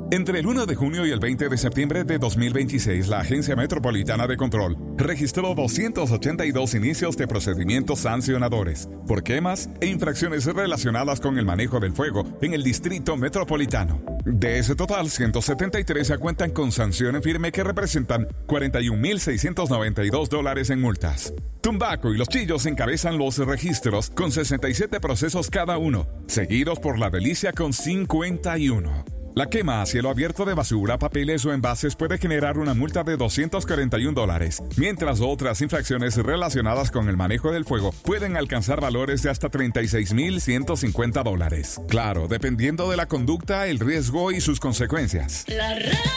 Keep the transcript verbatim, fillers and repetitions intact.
Entre el primero de junio y el veinte de septiembre de dos mil veintiséis, la Agencia Metropolitana de Control registró doscientos ochenta y dos inicios de procedimientos sancionadores por quemas e infracciones relacionadas con el manejo del fuego en el Distrito Metropolitano. De ese total, ciento setenta y tres se cuentan con sanción en firme que representan cuarenta y un mil seiscientos noventa y dos dólares en multas. Tumbaco y Los Chillos encabezan los registros con sesenta y siete procesos cada uno, seguidos por La Delicia con cincuenta y uno. La quema a cielo abierto de basura, papeles o envases puede generar una multa de doscientos cuarenta y un dólares, mientras otras infracciones relacionadas con el manejo del fuego pueden alcanzar valores de hasta treinta y seis mil ciento cincuenta dólares. Claro, dependiendo de la conducta, el riesgo y sus consecuencias. La